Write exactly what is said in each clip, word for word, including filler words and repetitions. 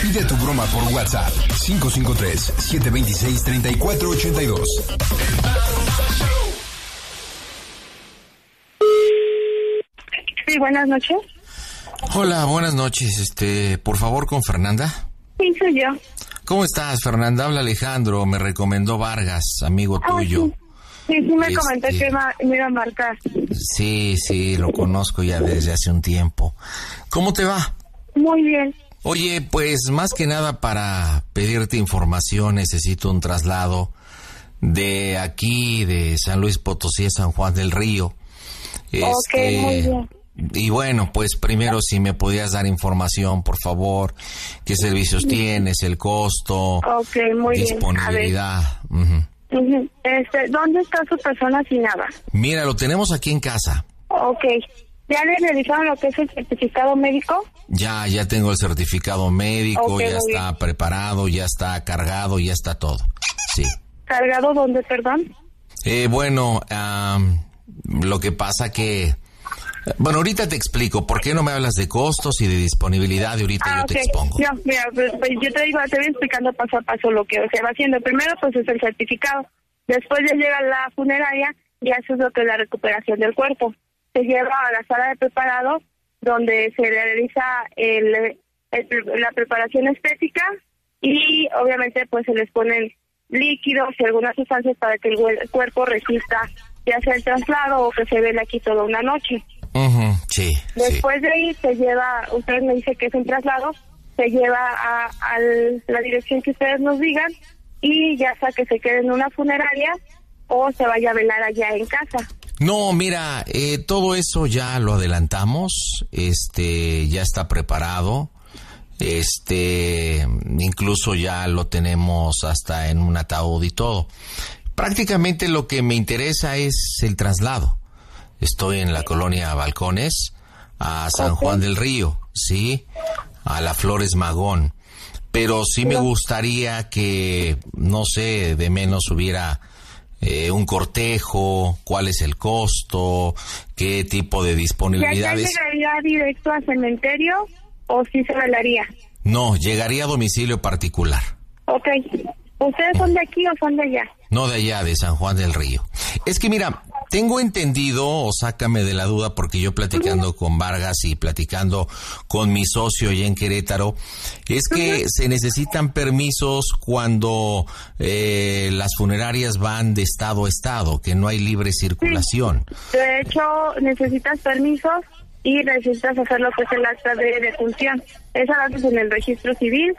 Pide tu broma por WhatsApp cinco cinco tres, siete dos seis, tres cuatro ocho dos. Sí, buenas noches. Hola, buenas noches. Este, por favor, con Fernanda. Sí, soy yo. ¿Cómo estás, Fernanda? Habla Alejandro, me recomendó Vargas, amigo ah, tuyo. Sí, sí, sí me este... comenté que ma- me iba a marcar. Sí, sí, lo conozco ya desde hace un tiempo. ¿Cómo te va? Muy bien. Oye, pues más que nada para pedirte información necesito un traslado de aquí, de San Luis Potosí a San Juan del Río. Este, ok, muy bien. Y bueno, pues primero si me podías dar información, por favor, qué servicios tienes, el costo, okay, muy disponibilidad. Bien. Uh-huh. Uh-huh. Este, ¿dónde está su persona sin nada? Mira, lo tenemos aquí en casa. Ok. ¿Ya le realizaron lo que es el certificado médico? Ya, ya tengo el certificado médico, okay, ya está bien. preparado, ya está cargado, ya está todo. Sí. ¿Cargado dónde, perdón? Eh, bueno, um, lo que pasa que... Bueno, ahorita te explico. ¿Por qué no me hablas de costos y de disponibilidad? Y ahorita ah, yo okay. te expongo. No, mira, pues, pues yo te digo, te voy explicando paso a paso lo que se va haciendo. Primero, pues es el certificado. Después ya llega la funeraria y eso es lo que es la recuperación del cuerpo. Se lleva a la sala de preparado, donde se realiza el, el, la preparación estética y obviamente pues se les ponen líquidos y algunas sustancias para que el, el cuerpo resista ya sea el traslado o que se vele aquí toda una noche. Uh-huh, sí. Después sí. de ahí se lleva, usted me dice que es un traslado, se lleva a, a la dirección que ustedes nos digan y ya sea que se quede en una funeraria o se vaya a velar allá en casa. No, mira, eh, todo eso ya lo adelantamos, este, ya está preparado, este, incluso ya lo tenemos hasta en un ataúd y todo. Prácticamente lo que me interesa es el traslado. Estoy en la colonia Balcones, a San okay. Juan del Río, sí, a la Flores Magón, pero sí me gustaría que, no sé, de menos hubiera... Eh, un cortejo, cuál es el costo, qué tipo de disponibilidades. ¿Ya, ya llegaría directo al cementerio o sí se velaría? No, llegaría a domicilio particular. Ok. ¿Ustedes son de aquí o son de allá? No, de allá, de San Juan del Río. Es que mira, tengo entendido, o sácame de la duda, porque yo platicando uh-huh. con Vargas y platicando con mi socio allá en Querétaro, es que uh-huh. se necesitan permisos cuando eh, las funerarias van de estado a estado, que no hay libre circulación. Sí. De hecho, necesitas permisos y necesitas hacer lo que es el acta de defunción. Esa la haces en el registro civil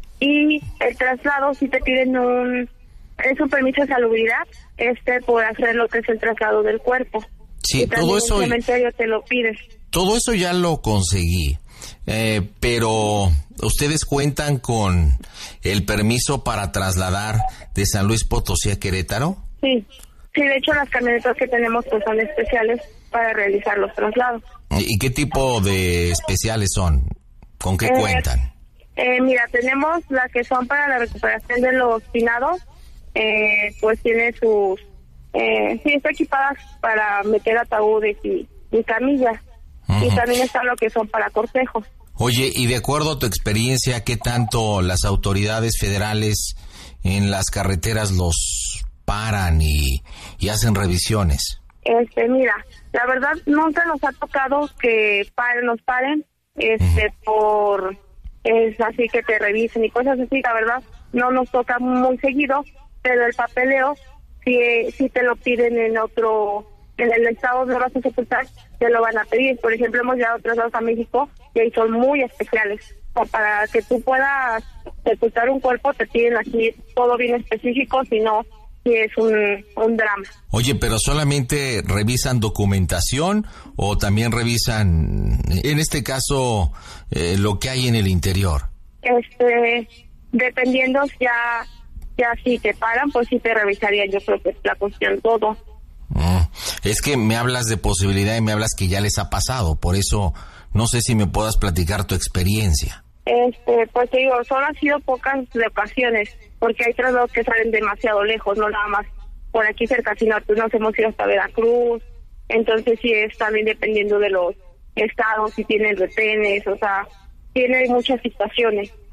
y el traslado si te piden un... es un permiso de salubridad este por hacer lo que es el traslado del cuerpo. Sí, y todo eso. El cementerio te lo pides. Todo eso ya lo conseguí, eh, pero ustedes cuentan con el permiso para trasladar de San Luis Potosí a Querétaro. Sí, sí. De hecho, las camionetas que tenemos pues son especiales para realizar los traslados. ¿Y qué tipo de especiales son? ¿Con qué eh, cuentan? Eh, mira, tenemos las que son para la recuperación de los finados. Eh, pues tiene sus eh, sí está equipadas para meter ataúdes y, y camillas uh-huh. y también está lo que son para cortejos. Oye, y de acuerdo a tu experiencia, ¿qué tanto las autoridades federales en las carreteras los paran y, y hacen revisiones? Este, mira, la verdad nunca nos ha tocado que paren, nos paren, este, uh-huh. por es así que te revisen y cosas así. La verdad no nos toca muy seguido. Pero el papeleo, si, si te lo piden en otro, en el estado donde vas a sepultar, te lo van a pedir. Por ejemplo, hemos llevado traslados a México y ahí son muy especiales. O para que tú puedas sepultar un cuerpo, te piden aquí todo bien específico, si no, si es un, un drama. Oye, pero ¿solamente revisan documentación o también revisan, en este caso, eh, lo que hay en el interior? Este, dependiendo ya... Ya si te paran, pues sí te revisarían, yo creo que es la cuestión todo. Mm, es que me hablas de posibilidad y me hablas que ya les ha pasado, por eso no sé si me puedas platicar tu experiencia. Este, pues te digo, solo han sido pocas de ocasiones, porque hay traslados que salen demasiado lejos, no nada más por aquí cerca, sino pues nos hemos ido hasta Veracruz, entonces sí es también dependiendo de los estados, si tienen retenes, o sea, tiene muchas situaciones.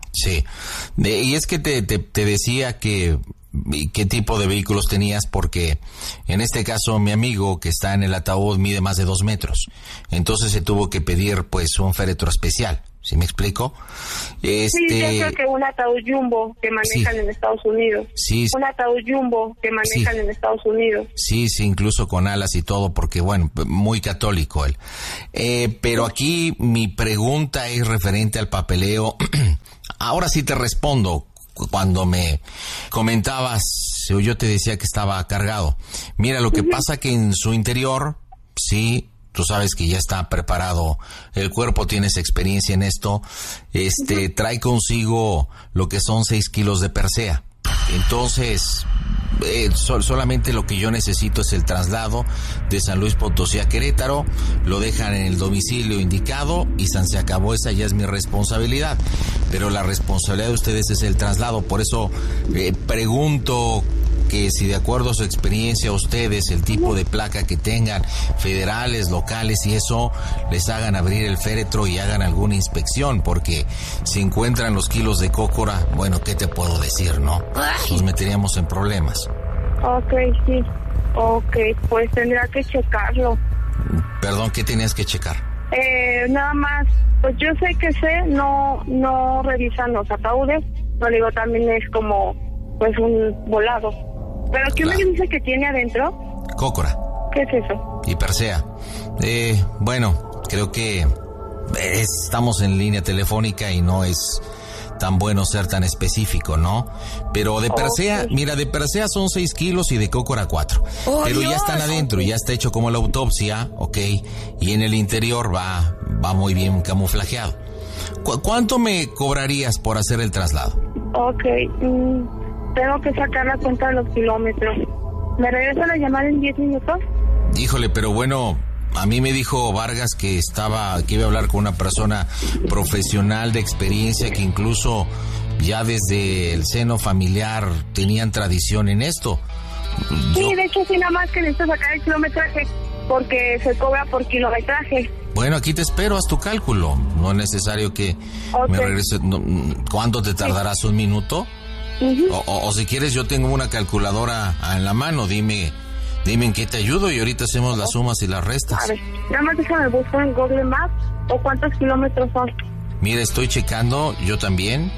Sí, de, y es que te, te, te decía que qué tipo de vehículos tenías, porque en este caso mi amigo que está en el ataúd mide más de dos metros, entonces se tuvo que pedir pues un féretro especial, ¿sí me explico? Este... Sí, yo creo que un ataúd jumbo que manejan sí. en Estados Unidos. Sí. Un ataúd jumbo que manejan sí. en Estados Unidos. Sí, sí, incluso con alas y todo, porque bueno, muy católico él. Eh, pero aquí mi pregunta es referente al papeleo. Ahora sí te respondo. Cuando me comentabas, yo te decía que estaba cargado. Mira, lo que uh-huh. pasa que en su interior, sí, tú sabes que ya está preparado el cuerpo, tienes experiencia en esto, este, uh-huh. trae consigo lo que son seis kilos de persea. Entonces, eh, so, solamente lo que yo necesito es el traslado de San Luis Potosí a Querétaro, lo dejan en el domicilio indicado y san se acabó, esa ya es mi responsabilidad, pero la responsabilidad de ustedes es el traslado. Por eso eh, pregunto que si de acuerdo a su experiencia ustedes, el tipo de placa que tengan, federales, locales y eso, les hagan abrir el féretro y hagan alguna inspección, porque si encuentran los kilos de cócora, bueno, ¿qué te puedo decir, no? Nos meteríamos en problemas. Ok, sí. Ok, pues tendría que checarlo. Perdón, ¿qué tenías que checar? Eh, nada más, pues yo sé que sé, no, no revisan los ataúdes, no digo, también es como, pues un volado. ¿Pero qué claro. me dice que tiene adentro? Cócora. ¿Qué es eso? Y persea. Eh, bueno, creo que estamos en línea telefónica y no es tan bueno ser tan específico, ¿no? Pero de persea, okay. mira, de persea son seis kilos y de cócora cuatro. Oh, pero Dios. Ya están adentro, ya está hecho como la autopsia, ok, y en el interior va, va muy bien camuflajeado. ¿Cu- ¿Cuánto me cobrarías por hacer el traslado? Ok, mm. Tengo que sacar la cuenta de los kilómetros. ¿Me regresa la llamada en diez minutos? Híjole, pero bueno, a mí me dijo Vargas que estaba, que iba a hablar con una persona profesional de experiencia, que incluso ya desde el seno familiar tenían tradición en esto. Sí, Yo... de hecho sí, nada más que necesito sacar el kilometraje, porque se cobra por kilometraje. Bueno, aquí te espero, haz tu cálculo. No es necesario que okay. me regrese. No, ¿cuánto te tardarás? ¿Un minuto? Uh-huh. O, o, o si quieres, yo tengo una calculadora en la mano, dime dime en qué te ayudo y ahorita hacemos las sumas y las restas. A ver, nada más déjame buscar en Google Maps o cuántos kilómetros son. Mira, estoy checando, yo también,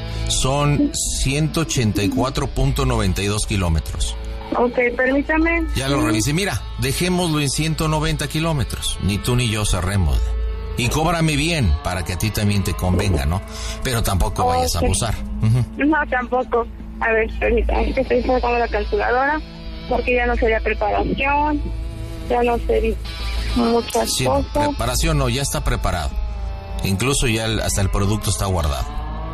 son ciento ochenta y cuatro punto noventa y dos kilómetros. Ok, permítame. Ya lo revisé, mira, dejémoslo en ciento noventa kilómetros, ni tú ni yo cerremos. Y cóbrame bien, para que a ti también te convenga, ¿no? Pero tampoco vayas okay. a abusar. Uh-huh. No, tampoco. A ver, ahorita es que estoy sacando la calculadora, porque ya no sería preparación, ya no sería muchas sí, cosas. Preparación no, ya está preparado. Incluso ya el, hasta el producto está guardado.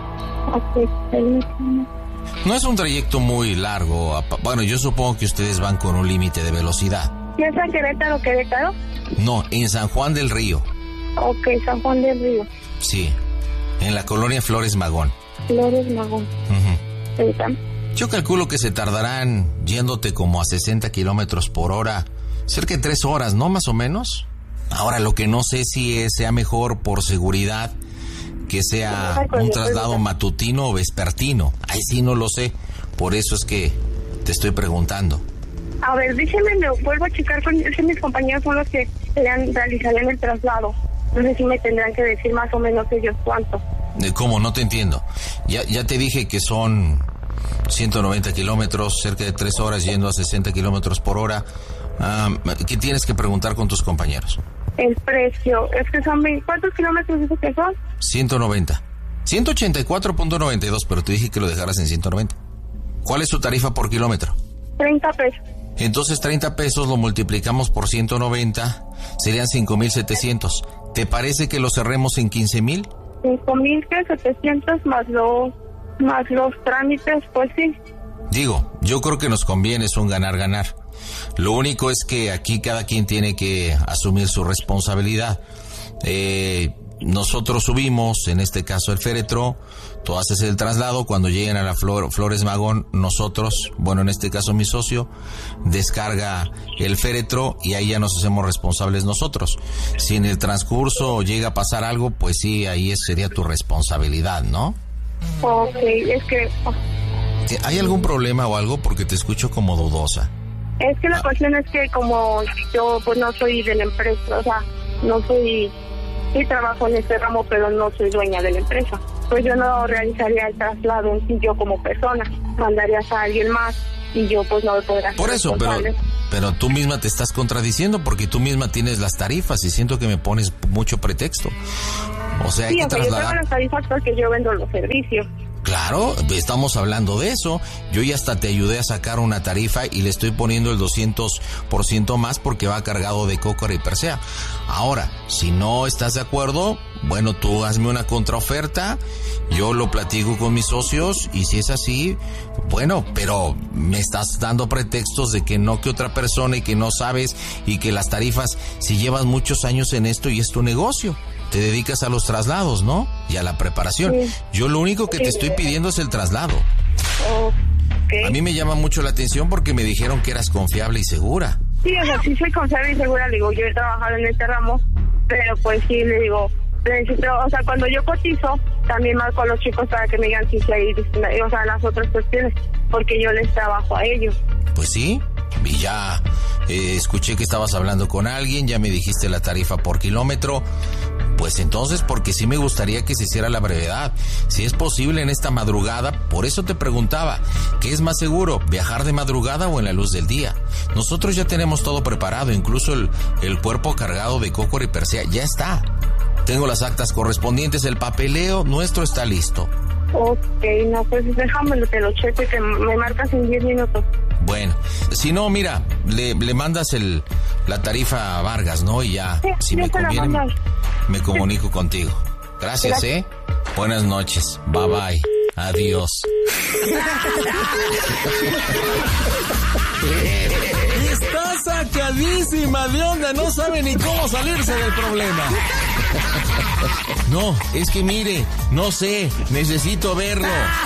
Ok, permítame. No es un trayecto muy largo. Bueno, yo supongo que ustedes van con un límite de velocidad. ¿Y es a Querétaro, Querétaro? No, en San Juan del Río. Ok, San Juan del Río. Sí, en la colonia Flores Magón. Flores Magón. Uh-huh. Yo calculo que se tardarán yéndote como a sesenta kilómetros por hora, cerca de tres horas, ¿no? Más o menos. Ahora, lo que no sé si es, sea mejor por seguridad que sea un traslado matutino o vespertino. Ahí sí no lo sé, por eso es que te estoy preguntando. A ver, dígame, me vuelvo a checar con si mis compañeros son los que realizarían el traslado. No sé si me tendrán que decir más o menos ellos cuánto. ¿Cómo? No te entiendo. Ya, ya te dije que son ciento noventa kilómetros, cerca de tres horas yendo a sesenta kilómetros por hora. Um, ¿Qué tienes que preguntar con tus compañeros? El precio. Es que son... ¿Cuántos kilómetros dices que son? ciento noventa. ciento ochenta y cuatro punto noventa y dos, pero te dije que lo dejaras en ciento noventa. ¿Cuál es tu tarifa por kilómetro? treinta pesos. Entonces treinta pesos lo multiplicamos por ciento noventa, serían cinco mil setecientos. ¿Te parece que lo cerremos en quince mil? cinco mil setecientos más los, más los trámites, pues sí. Digo, yo creo que nos conviene, es un ganar-ganar. Lo único es que aquí cada quien tiene que asumir su responsabilidad. Eh, nosotros subimos, en este caso el féretro, tú haces el traslado, cuando lleguen a la Flor, Flores Magón, nosotros, bueno, en este caso mi socio, descarga el féretro y ahí ya nos hacemos responsables nosotros. Si en el transcurso llega a pasar algo, pues sí, ahí sería tu responsabilidad, ¿no? Ok, es que... ¿Hay algún problema o algo? Porque te escucho como dudosa. Es que la ah. cuestión es que como yo pues no soy de la empresa, o sea, no soy... Sí trabajo en este ramo, pero no soy dueña de la empresa. Pues yo no realizaría el traslado en sí yo como persona. Mandarías a alguien más y yo pues no me podrá. Por eso, pero, pero tú misma te estás contradiciendo porque tú misma tienes las tarifas y siento que me pones mucho pretexto. O sea, hay sí, que o sea, trasladar... yo tengo las tarifas porque yo vendo los servicios. Claro, estamos hablando de eso. Yo ya hasta te ayudé a sacar una tarifa y le estoy poniendo el doscientos por ciento más porque va cargado de Cócora y Persea. Ahora, si no estás de acuerdo, bueno, tú hazme una contraoferta, yo lo platico con mis socios y si es así, bueno, pero me estás dando pretextos de que no que otra persona y que no sabes y que las tarifas, si llevas muchos años en esto y es tu negocio. Te dedicas a los traslados, ¿no? Y a la preparación. Sí. Yo lo único que te estoy pidiendo es el traslado. Okay. A mí me llama mucho la atención porque me dijeron que eras confiable y segura. Sí, o sea, sí soy confiable y segura. Le digo, yo he trabajado en este ramo, pero pues sí, le digo, necesito, o sea, cuando yo cotizo, también marco a los chicos para que me digan si sí, hay, o sea, las otras cuestiones, porque yo les trabajo a ellos. Pues sí, y ya eh, escuché que estabas hablando con alguien, ya me dijiste la tarifa por kilómetro. Pues entonces, porque sí me gustaría que se hiciera la brevedad. Si es posible en esta madrugada, por eso te preguntaba, ¿qué es más seguro, viajar de madrugada o en la luz del día? Nosotros ya tenemos todo preparado, incluso el, el cuerpo cargado de Cócora y Persea ya está. Tengo las actas correspondientes, el papeleo nuestro está listo. Ok, no, pues déjamelo, te lo checo y que me marcas en diez minutos. Bueno, si no, mira, le, le mandas el la tarifa a Vargas, ¿no? Y ya, sí, si me conviene, me comunico sí. contigo. Gracias, Gracias, ¿eh? Buenas noches. Bye, bye. Adiós. Está sacadísima de onda, no sabe ni cómo salirse del problema. No, es que mire, no sé, necesito verlo.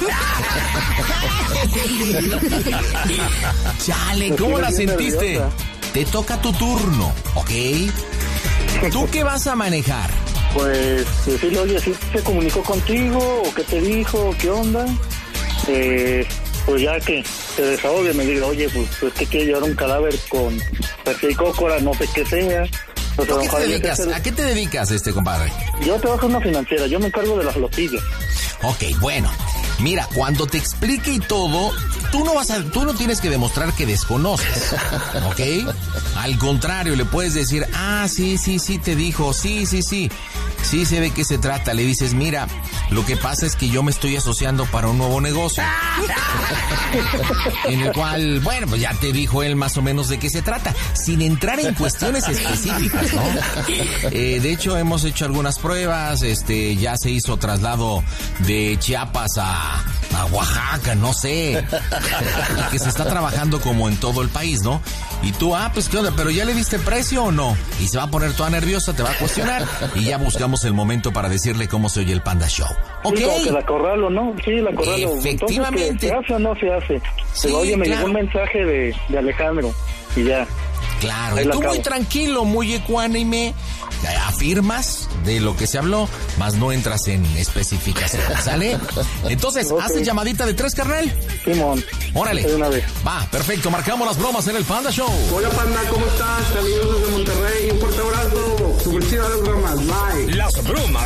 Chale, ¿cómo la sentiste? Te toca tu turno, ¿ok? ¿Tú qué vas a manejar? Pues decirle, oye, ¿sí se comunicó contigo? ¿O qué te dijo? ¿Qué onda? Eh, pues ya que se desahogue, me diga, oye, pues, pues que quiere llevar un cadáver con Persea y Cócora, no sé qué sea. Pues, ¿A, qué te dedicas? Hacer... ¿A qué te dedicas, este compadre? Yo trabajo en una financiera, yo me encargo de las flotillas. Ok, bueno, mira, cuando te explique y todo, tú no vas a, tú no tienes que demostrar que desconoces, ¿ok? Al contrario, le puedes decir, ah, sí, sí, sí, te dijo, sí, sí, sí, sí sé de qué se trata. Le dices, mira, lo que pasa es que yo me estoy asociando para un nuevo negocio, en el cual, bueno, pues ya te dijo él más o menos de qué se trata, sin entrar en cuestiones específicas, ¿no? Eh, de hecho, hemos hecho algunas pruebas, este, ya se hizo traslado de Chiapas a, a Oaxaca, no sé, que se está trabajando como en todo el país, ¿no? Y tú, ah, pues qué onda, pero ¿ya le diste precio o no? Y se va a poner toda nerviosa, te va a cuestionar, y ya buscamos el momento para decirle cómo se oye el Panda Show. ¿Ok? Sí, como que la acorralo, ¿no? Sí, la acorralo. Efectivamente. Entonces, ¿se hace o no se hace? Sí, pero, oye, me claro. llegó un mensaje de, de Alejandro, y ya. Claro, y tú muy tranquilo, muy ecuánime, afirmas de lo que se habló, más no entras en especificaciones, ¿sale? Entonces, okay. ¿Haces llamadita de tres, carnal? Simón. Órale. De una vez. Va, perfecto, marcamos las bromas en el Panda Show. Hola, Panda, ¿cómo estás? Saludos desde Monterrey, un fuerte abrazo. Super chido las bromas, bye. Las bromas